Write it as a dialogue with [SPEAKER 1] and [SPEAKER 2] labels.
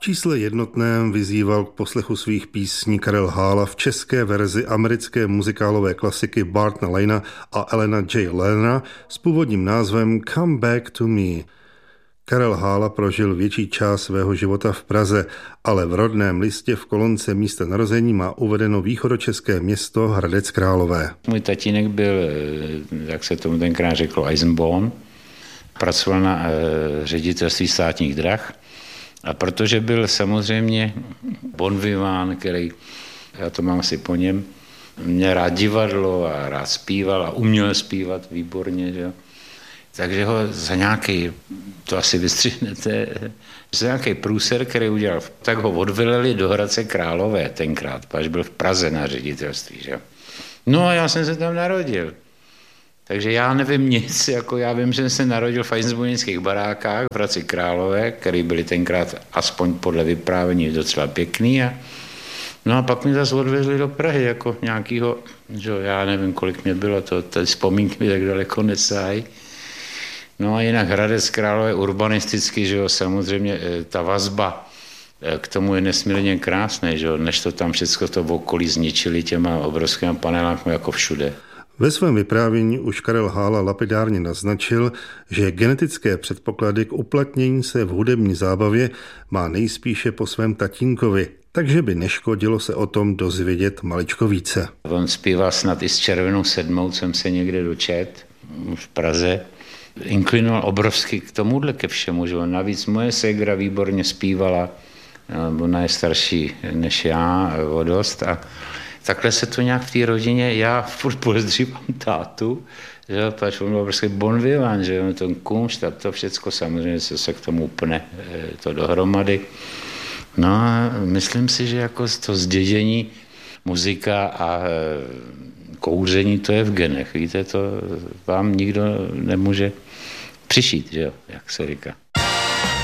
[SPEAKER 1] čísle jednotném vyzýval k poslechu svých písní Karel Hála v české verzi americké muzikálové klasiky Bartona Lana a Elena J. Lernera s původním názvem Come Back to Me. Karel Hála prožil větší část svého života v Praze, ale v rodném listě v kolonce místa narození má uvedeno východočeské město Hradec Králové.
[SPEAKER 2] Můj tatínek byl, jak se tomu tenkrát řeklo, Eisenbahn, pracoval na ředitelství státních drah a protože byl samozřejmě bon vivant, který, já to mám asi po něm, měl rád divadlo a rád zpíval a uměl zpívat výborně, že? Takže ho za nějaký, to asi vystřihnete, za nějaký průser, který udělal, tak ho odveleli do Hradce Králové tenkrát, až byl v Praze na ředitelství. Že? No a já jsem se tam narodil. Takže já nevím nic, jako já vím, že jsem se narodil v eisenbahnských barákách v Hradci Králové, které byly tenkrát aspoň podle vyprávění docela pěkný. No a pak mě zase odvezli do Prahy jako nějakýho, že já nevím, kolik mě bylo, ty vzpomínky mi tak daleko nesají. No a jinak Hradec Králové urbanisticky, že jo, samozřejmě ta vazba k tomu je nesmírně krásné, že jo, než to tam všechno to v okolí zničili těma obrovskými panelákmi jako všude.
[SPEAKER 1] Ve svém vyprávění už Karel Hála lapidárně naznačil, že genetické předpoklady k uplatnění se v hudební zábavě má nejspíše po svém tatínkovi, takže by neškodilo se o tom dozvědět maličko více.
[SPEAKER 2] On zpíval snad i s Červenou sedmou, jsem se někde dočet v Praze. Inklinoval obrovsky k tomuhle ke všemu, že navíc moje ségra výborně zpívala, ona je starší než já o dost a takhle se to nějak v té rodině, já furt pozdřívám tátu, že pač on byl prostě bon vivant, že on ten kunšt a to všecko samozřejmě se k tomu upne to dohromady. No a myslím si, že jako to zdědění muzika a kouření, to je v genech, víte, to vám nikdo nemůže přišít, že jo, jak se říká.